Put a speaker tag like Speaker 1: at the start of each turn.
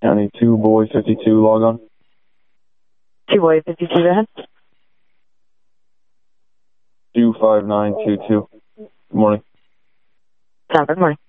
Speaker 1: County 2, Boy 52, log on.
Speaker 2: 2 Boy 52, go ahead.
Speaker 1: 25922. Good morning.
Speaker 2: Good morning.